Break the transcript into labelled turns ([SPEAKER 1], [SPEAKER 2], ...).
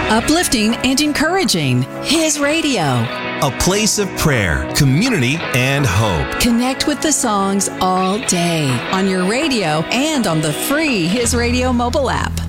[SPEAKER 1] Uplifting and encouraging. His Radio.
[SPEAKER 2] A place of prayer, community, and hope.
[SPEAKER 1] Connect with the songs all day on your radio and on the free His Radio mobile app.